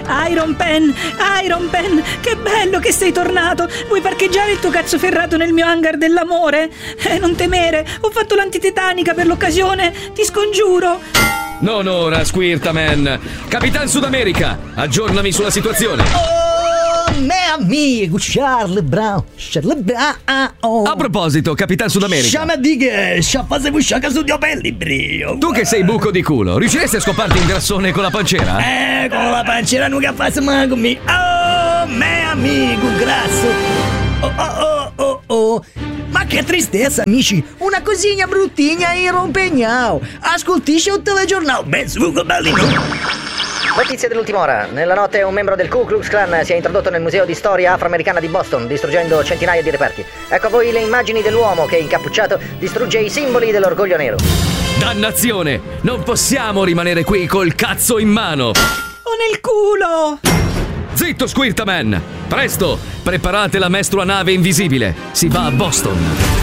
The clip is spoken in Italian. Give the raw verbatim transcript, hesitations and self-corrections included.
Iron Pen, Iron Pen, che bello che sei tornato. Vuoi parcheggiare il tuo cazzo ferrato nel mio hangar dell'amore? Eh, non temere, ho fatto l'antitetanica per l'occasione, ti scongiuro. Non ora, Squirtaman. Capitan Sudamerica, aggiornami sulla situazione. Oh, mio amico Charlie Brown, Charlie Brown. Oh. A proposito, Capitan Sudamerica, Sciama di che, sciappa se busciaca su dio pelli brio. tu che sei buco di culo, riusciresti a scoparti un grassone con la pancera? Eh, con la pancera non che fai mai con me. Oh, mio amico grasso. Oh, oh, oh, oh, oh. Ma che tristezza, amici! Una cosigna bruttina e rompegnao! Ascoltisci un telegiornale! Ben sugo bellino! Notizie dell'ultima ora. Nella notte un membro del Ku Klux Klan si è introdotto nel Museo di Storia Afroamericana di Boston, distruggendo centinaia di reperti. Ecco a voi le immagini dell'uomo che, incappucciato, distrugge i simboli dell'orgoglio nero. Dannazione! Non possiamo rimanere qui col cazzo in mano! O nel culo! Zitto, Squirtaman! Presto, preparate la mestrua nave invisibile. Si va a Boston.